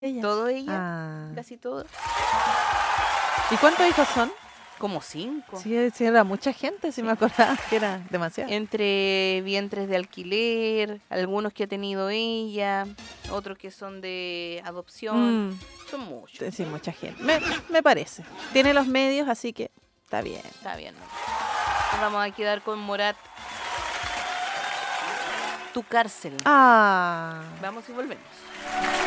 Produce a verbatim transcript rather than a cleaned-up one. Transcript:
Ella. Todo ella, Ah. casi todo. ¿Y cuántos hijos son? Como cinco. Sí, sí, era mucha gente, sí, Sí. me acordaba que era demasiado. Entre vientres de alquiler, algunos que ha tenido ella, otros que son de adopción. Mm, Son muchos. sí, mucha gente. Me, me parece. Tiene los medios, así que está bien. Está bien, ¿no? Nos vamos a quedar con Morat. Tu cárcel. Ah. Vamos y volvemos.